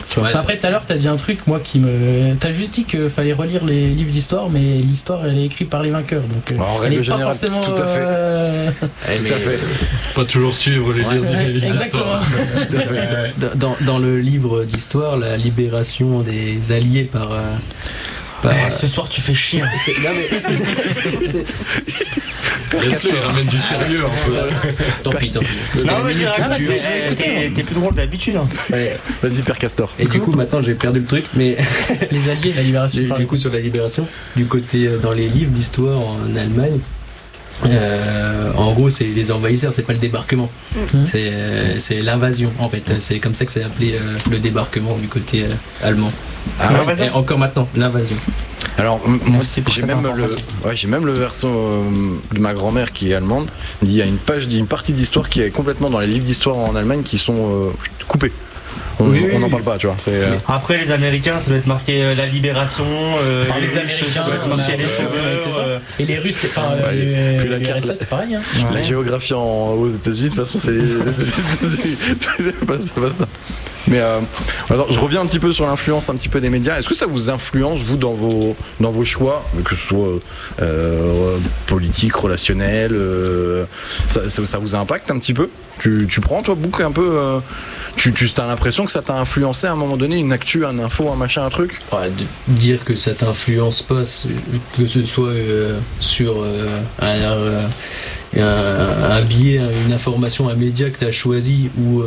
Ouais. Après, tout à l'heure, t'as dit un truc, moi, T'as juste dit qu'il fallait relire les livres d'histoire, mais l'histoire, elle est écrite par les vainqueurs. Donc, en elle règle est pas générale, forcément. tout à fait. Tout à fait. Faut pas toujours suivre les livres Exactement. d'histoire. Tout à fait. Dans le livre d'histoire, la libération des Alliés par ce soir tu fais chier. Laisse-le, ramène du sérieux un peu. Tant pis. Non, mais t'es plus drôle d'habitude. Ouais. Vas-y, Père Castor. Et du coup, maintenant j'ai perdu le truc, mais Les Alliés, la libération. du coup, sur la libération, du côté dans les livres d'histoire en Allemagne, en gros, c'est les envahisseurs, c'est pas le débarquement, c'est l'invasion en fait. C'est comme ça que c'est appelé le débarquement du côté allemand. Et encore maintenant, l'invasion. Alors, moi, j'ai même le version de ma grand-mère qui est allemande. Il y a une partie d'histoire qui est complètement dans les livres d'histoire en Allemagne qui sont coupés. On n'en parle pas, tu vois. Après, les Américains, ça doit être marqué la libération. Les Américains, et les Russes, les RSA, c'est pareil. Hein. La géographie aux États-Unis, de toute façon, c'est les États-Unis. C'est pas ça. Mais alors, je reviens un petit peu sur l'influence un petit peu des médias. Est-ce que ça vous influence, vous, dans vos choix, que ce soit politique, relationnel, ça vous impacte un petit peu? Tu prends, toi, Bouk, un peu tu as l'impression que ça t'a influencé à un moment donné, une actu, un info, un machin, un truc? De dire que ça t'influence pas, que ce soit sur un billet, une information, un média que t'as choisi ou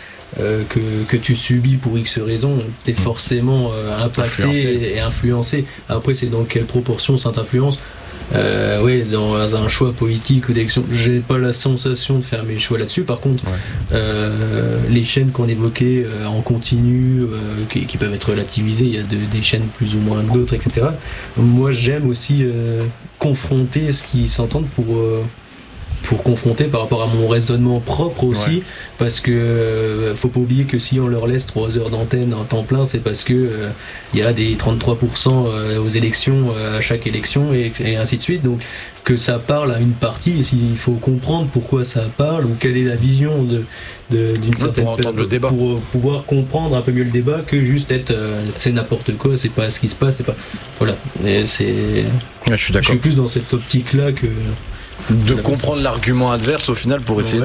que tu subis pour X raisons, t'es forcément impacté et influencé. Après, c'est dans quelle proportion ça t'influence. Dans un choix politique ou d'élection, j'ai pas la sensation de faire mes choix là-dessus. Par contre, les chaînes qu'on évoquait en continu, qui peuvent être relativisées, il y a des chaînes plus ou moins que d'autres, etc. Moi, j'aime aussi confronter ce qui s'entend pour confronter par rapport à mon raisonnement propre aussi, parce que faut pas oublier que si on leur laisse 3 heures d'antenne en temps plein, c'est parce que il y a des 33% aux élections à chaque élection et ainsi de suite. Donc que ça parle à une partie, et s'il faut comprendre pourquoi ça parle ou quelle est la vision d'une certaine personne pour pouvoir comprendre un peu mieux le débat que juste être c'est n'importe quoi, c'est pas ce qui se passe, c'est pas voilà. Et je suis d'accord. Je suis plus dans cette optique là que de comprendre l'argument adverse au final pour essayer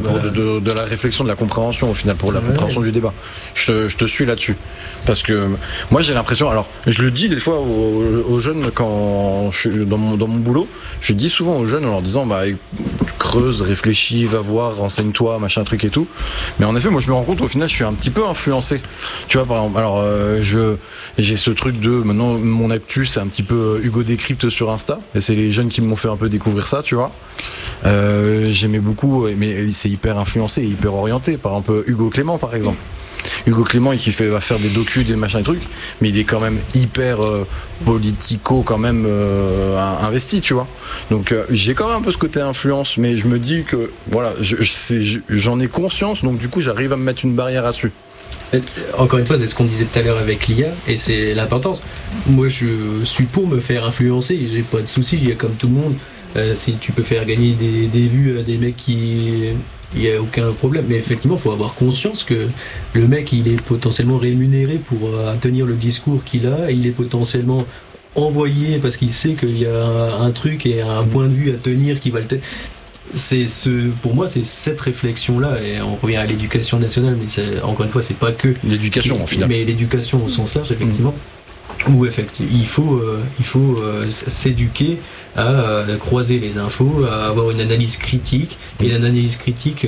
de la réflexion, de la compréhension au final, pour la compréhension du débat. Je te suis là-dessus. Parce que moi j'ai l'impression, alors je le dis des fois aux jeunes quand je suis dans mon boulot, je dis souvent aux jeunes en leur disant creuse, réfléchis, va voir, renseigne-toi, machin truc et tout. Mais en effet, moi je me rends compte au final je suis un petit peu influencé. Tu vois, par exemple, alors j'ai ce truc de maintenant mon actu c'est un petit peu Hugo Décrypte sur Insta, et c'est les jeunes qui m'ont fait un peu découvrir ça, tu vois. J'aimais beaucoup, mais c'est hyper influencé et hyper orienté. Par exemple Hugo Clément par exemple. Hugo Clément va faire des docus, des machins et trucs, mais il est quand même hyper politico quand même investi, tu vois. Donc j'ai quand même un peu ce côté influence, mais je me dis que voilà, j'en ai conscience, donc du coup j'arrive à me mettre une barrière là-dessus. Encore une fois, c'est ce qu'on disait tout à l'heure avec l'IA, et c'est l'importance. Moi je suis pour me faire influencer, j'ai pas de soucis, il y a comme tout le monde. Si tu peux faire gagner des vues à des mecs il n'y a aucun problème, mais effectivement il faut avoir conscience que le mec il est potentiellement rémunéré pour tenir le discours qu'il a, il est potentiellement envoyé parce qu'il sait qu'il y a un truc et un point de vue à tenir qui va le tenir. Pour moi c'est cette réflexion là, et on revient à l'éducation nationale, mais encore une fois c'est pas que l'éducation en final, mais l'éducation au sens large effectivement. Où effectivement il faut s'éduquer à croiser les infos, à avoir une analyse critique, et l'analyse critique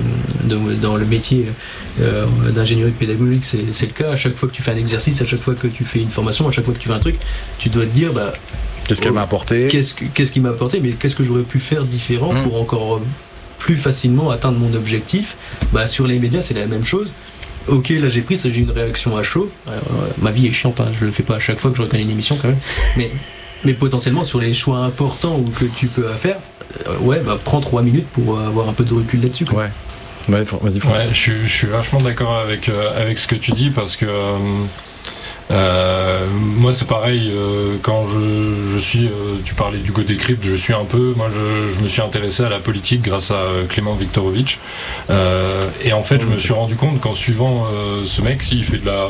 dans le métier d'ingénierie pédagogique c'est le cas. À chaque fois que tu fais un exercice, à chaque fois que tu fais une formation, à chaque fois que tu fais un truc, tu dois te dire qu'est-ce qu'elle m'a apporté, qu'est-ce qui m'a apporté, mais qu'est-ce que j'aurais pu faire différent pour encore plus facilement atteindre mon objectif. Sur les médias c'est la même chose. Ok, là j'ai une réaction à chaud. Ma vie est chiante, hein, je le fais pas à chaque fois que je reconnais une émission quand même. Mais potentiellement sur les choix importants ou que tu peux faire, prends 3 minutes pour avoir un peu de recul là-dessus. Quoi. Ouais, vas-y. Ouais, je suis vachement d'accord avec ce que tu dis, parce que moi c'est pareil, quand je suis, tu parlais d'Hugo Décrypte, je me suis intéressé à la politique grâce à Clément Viktorovitch, et en fait je me suis rendu compte qu'en suivant ce mec, il fait de la